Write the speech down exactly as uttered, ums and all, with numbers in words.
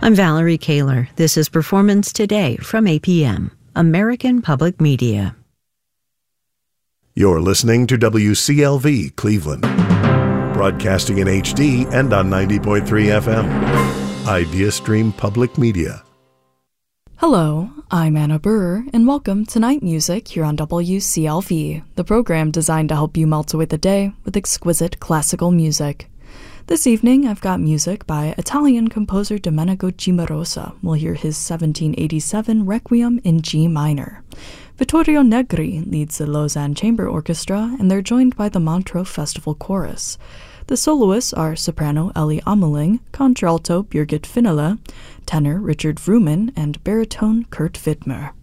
I'm Valerie Kaler. This is Performance Today from A P M, American Public Media. You're listening to W C L V Cleveland, broadcasting in H D and on ninety point three F M. IdeaStream Public Media. Hello, I'm Anna Burr, and welcome to Night Music here on W C L V, the program designed to help you melt away the day with exquisite classical music. This evening, I've got music by Italian composer Domenico Cimarosa. We'll hear his seventeen eighty-seven Requiem in G minor. Vittorio Negri leads the Lausanne Chamber Orchestra, and they're joined by the Montreux Festival Chorus. The soloists are soprano Ellie Ameling, contralto Birgit Finele, tenor Richard Vrooman, and baritone Kurt Widmer.